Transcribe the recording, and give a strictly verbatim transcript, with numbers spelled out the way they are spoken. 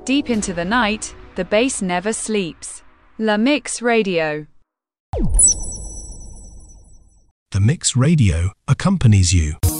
Deep into the night, the bass never sleeps. La Mix Radio. The Mix Radio accompanies you.